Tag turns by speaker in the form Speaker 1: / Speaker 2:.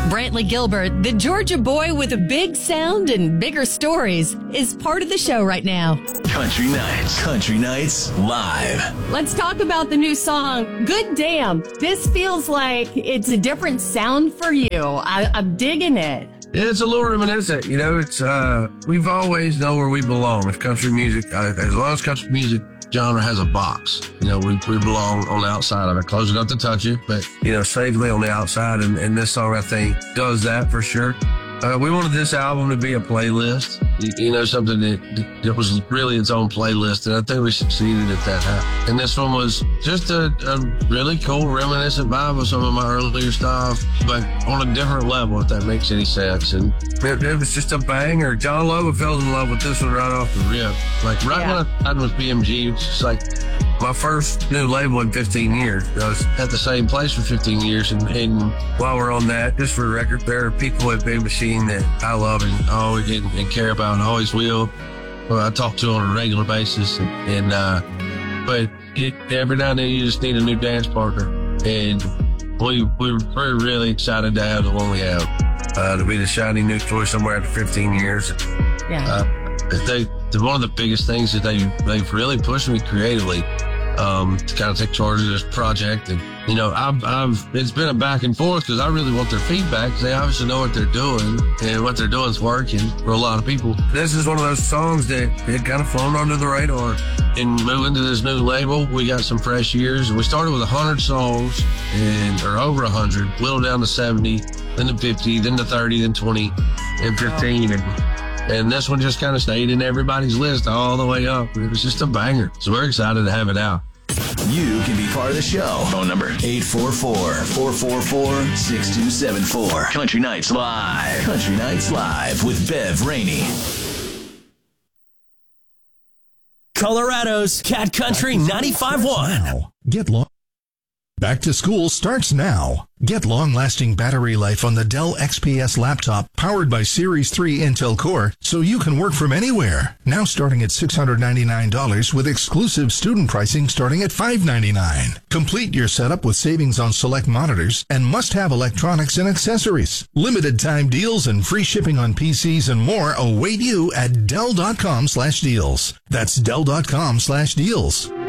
Speaker 1: Brantley Gilbert, the Georgia boy with a big sound and bigger stories, is part of the show right now.
Speaker 2: Country Nights Live.
Speaker 1: Let's talk about the new song, Good Damn. This feels like it's a different sound for you. I'm digging it.
Speaker 3: It's a little reminiscent, you know. It's we've always known where we belong with country music. As long as country music genre has a box, you know, we belong on the outside of it. Close enough to touch it, but you know, safely on the outside. And this song, I think, does that for sure. We wanted this album to be a playlist, you know, something that was really its own playlist, and I think we succeeded at that. And this one was just a really cool, reminiscent vibe of some of my earlier stuff, but on a different level, if that makes any sense. And it was just a banger. John Logan fell in love with this one right off the rip. Like, when I signed with BMG, it was just like my first new label in 15 years. I was at the same place for 15 years, and while we're on that, just for the record, there are people at Big Machine that I love and always and care about and always will. Well, I talk to on a regular basis, but every now and then you just need a new dance partner, and we're really excited to have the one we have. To be the shiny new toy somewhere after 15 years.
Speaker 1: Yeah.
Speaker 3: One of the biggest things that they've really pushed me creatively to kind of take charge of this project. And you know, it's been a back and forth because I really want their feedback. They obviously know what they're doing, and what they're doing is working for a lot of people. This is one of those songs that it kind of flown under the radar. And moving to this new label, we got some fresh ears. We started with 100 songs, or over 100, whittled down to 70, then to 50, then to 30, then 20, and 15. And this one just kind of stayed in everybody's list all the way up. It was just a banger. So we're excited to have it out.
Speaker 2: You can be part of the show. Phone number 844-444-6274. Country Nights Live. Country Nights Live with Bev Rainey.
Speaker 4: Colorado's Cat Country 95.1.
Speaker 5: Get long. Back to school starts now. Get long-lasting battery life on the Dell XPS laptop powered by Series 3 Intel Core so you can work from anywhere. Now starting at $699 with exclusive student pricing starting at $599. Complete your setup with savings on select monitors and must-have electronics and accessories. Limited time deals and free shipping on PCs and more await you at Dell.com/deals. That's Dell.com/deals.